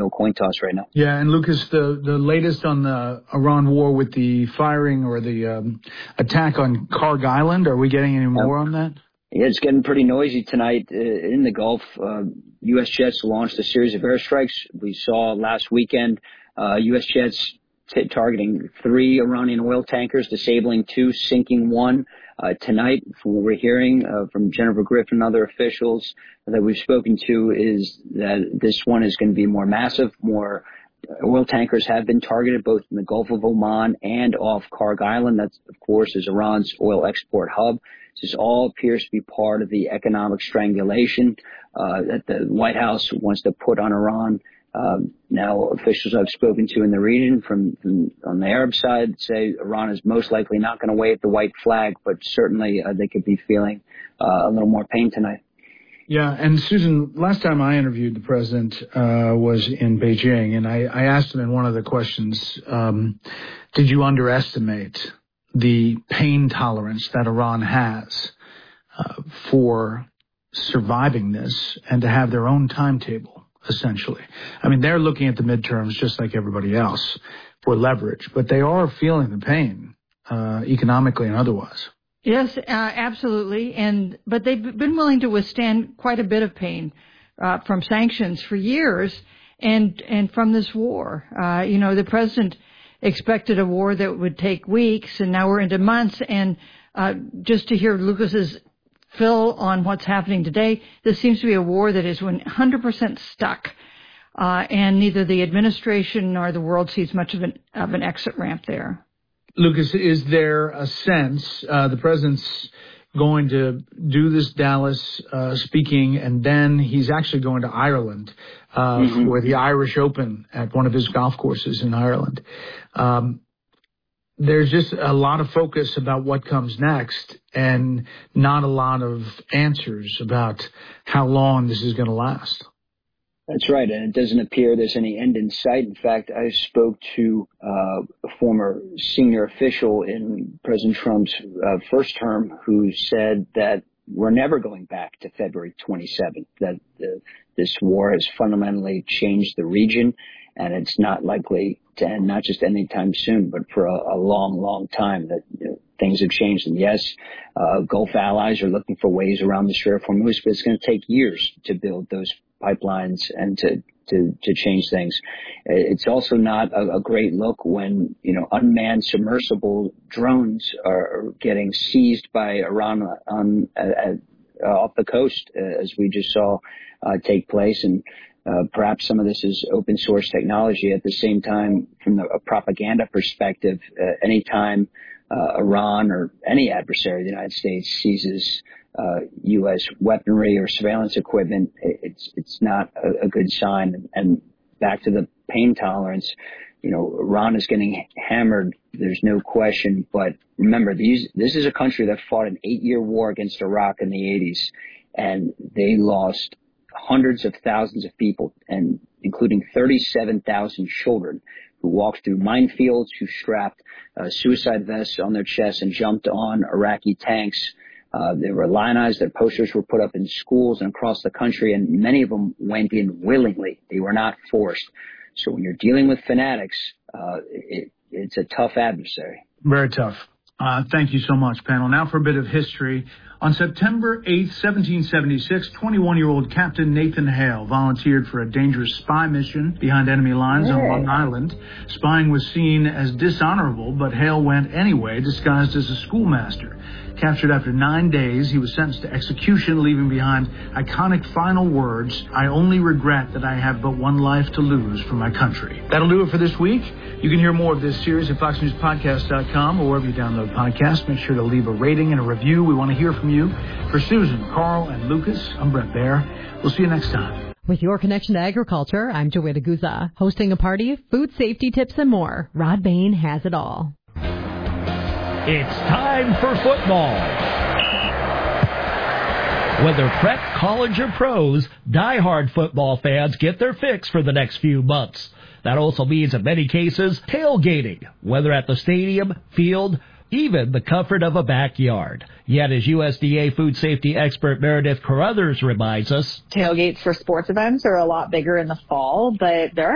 no coin toss right now. Yeah, and Lucas, the latest on the Iran war with the firing or the attack on Karg Island, are we getting any more on that? Yeah, it's getting pretty noisy tonight in the Gulf. U.S. jets launched a series of airstrikes. We saw last weekend U.S. jets targeting 3 Iranian oil tankers, disabling 2, sinking 1. Tonight, from what we're hearing from Jennifer Griffin and other officials that we've spoken to, is that this one is going to be more massive. More oil tankers have been targeted both in the Gulf of Oman and off Karg Island. That, of course, is Iran's oil export hub. This all appears to be part of the economic strangulation that the White House wants to put on Iran. Now, officials I've spoken to in the region from on the Arab side say Iran is most likely not going to wave the white flag, but certainly they could be feeling a little more pain tonight. Yeah, and Susan, last time I interviewed the president was in Beijing, and I asked him in one of the questions, did you underestimate the pain tolerance that Iran has for surviving this and to have their own timetable? Essentially. I mean, they're looking at the midterms just like everybody else for leverage, but they are feeling the pain economically and otherwise. Yes, absolutely. But they've been willing to withstand quite a bit of pain from sanctions for years and from this war. The president expected a war that would take weeks, and now we're into months. And just to hear Lucas's fill on what's happening today, this seems to be a war that is 100% stuck, and neither the administration nor the world sees much of an exit ramp there. Lucas, is there a sense the president's going to do this Dallas speaking, and then he's actually going to Ireland for the Irish Open at one of his golf courses in Ireland? There's just a lot of focus about what comes next and not a lot of answers about how long this is going to last. That's right, and it doesn't appear there's any end in sight. In fact, I spoke to a former senior official in President Trump's first term who said that we're never going back to February 27th, that this war has fundamentally changed the region, and it's not likely to end, not just anytime soon, but for a long, long time, that things have changed. And yes, Gulf allies are looking for ways around the Strait of Hormuz, but it's going to take years to build those pipelines and to change things. It's also not a great look when, unmanned submersible drones are getting seized by Iran off the coast, as we just saw take place. And perhaps some of this is open source technology. At the same time, from a propaganda perspective, anytime Iran or any adversary of the United States seizes U.S. weaponry or surveillance equipment, it's not a good sign. And back to the pain tolerance, Iran is getting hammered. There's no question. But remember, this is a country that fought an 8-year war against Iraq in the 80s, and they lost hundreds of thousands of people, and including 37,000 children who walked through minefields, who strapped suicide vests on their chests and jumped on Iraqi tanks. They were lionized. Their posters were put up in schools and across the country, and many of them went in willingly. They were not forced. So when you're dealing with fanatics, it's a tough adversary. Very tough. Thank you so much, panel. Now for a bit of history. On September 8th, 1776, 21-year-old Captain Nathan Hale volunteered for a dangerous spy mission behind enemy lines on Long Island. Spying was seen as dishonorable, but Hale went anyway, disguised as a schoolmaster. Captured after 9 days, he was sentenced to execution, leaving behind iconic final words, "I only regret that I have but one life to lose for my country." That'll do it for this week. You can hear more of this series at FoxNewsPodcast.com or wherever you download podcasts. Make sure to leave a rating and a review. We want to hear from you. For Susan, Carl, and Lucas, I'm Brett Baer. We'll see you next time. With your connection to agriculture, I'm Joanna Guza. Hosting a party, food safety tips, and more. Rod Bain has it all. It's time for football. Whether prep, college, or pros, diehard football fans get their fix for the next few months. That also means, in many cases, tailgating, whether at the stadium, field, even the comfort of a backyard. Yet, as USDA food safety expert Meredith Carruthers reminds us, tailgates for sports events are a lot bigger in the fall, but there are